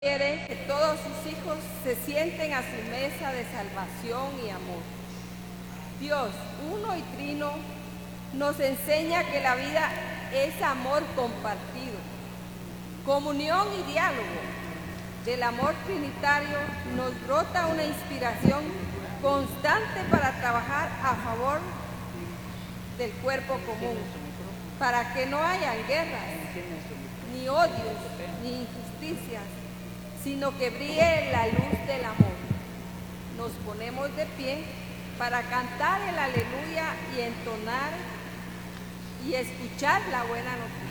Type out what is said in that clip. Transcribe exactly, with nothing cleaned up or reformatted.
Quiere que todos sus hijos se sienten a su mesa de salvación y amor. Dios, uno y trino, nos enseña que la vida es amor compartido, comunión y diálogo. Del amor trinitario nos brota una inspiración constante para trabajar a favor del cuerpo común, para que no hayan guerras, ni odios, ni injusticias, sino que brille la luz del amor. Nos ponemos de pie para cantar el aleluya y entonar y escuchar la buena noticia.